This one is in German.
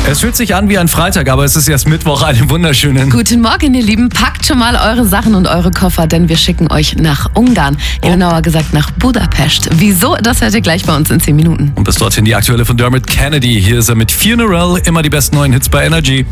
Es fühlt sich an wie ein Freitag, aber es ist erst Mittwoch. Einen wunderschönen. Guten Morgen, ihr Lieben. Packt schon mal eure Sachen und eure Koffer, denn wir schicken euch nach Ungarn. Genauer gesagt nach Budapest. Wieso? Das hört ihr gleich bei uns in 10 Minuten. Und bis dorthin die aktuelle von Dermot Kennedy. Hier ist er mit Funeral. Immer die besten neuen Hits bei Energy.